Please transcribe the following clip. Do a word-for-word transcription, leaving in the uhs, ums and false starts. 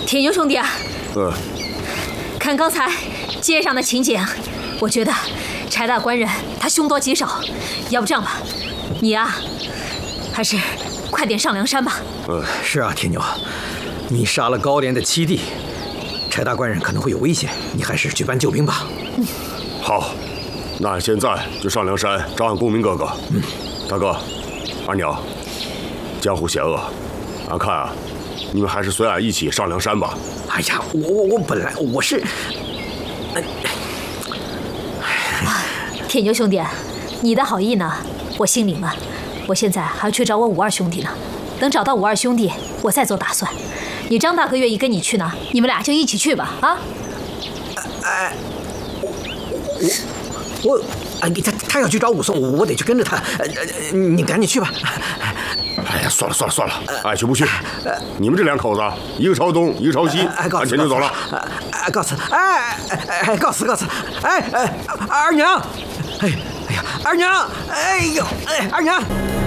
铁牛兄弟啊， 嗯， 看刚才街上的情景，我觉得柴大官人他凶多吉少。要不这样吧，你呀，还是快点上梁山吧。 嗯， 是啊，铁牛，你杀了高廉的七弟，柴大官人可能会有危险，你还是举办救兵吧。 嗯， 好，那俺现在就上梁山找俺公明哥哥。 嗯， 大哥，二娘，江湖险恶，俺看啊，你们还是随俺一起上梁山吧。 哎呀，我我我本来我是，哎， 啊，铁牛兄弟，你的好意呢，我心领了。我现在还要去找我五二兄弟呢，等找到五二兄弟，我再做打算。你张大哥愿意跟你去呢，你们俩就一起去吧。啊？ 哎，我我我，哎，他他要去找武松，我得去跟着他。你赶紧去吧。 哎呀，算了算了算了，爱去不去。你们这两口子，一个朝东，一个朝西，俺先就走了。 哎，告辞！哎哎哎，告辞告辞！哎哎，二娘，哎哎呀，二娘，哎呦，哎二娘。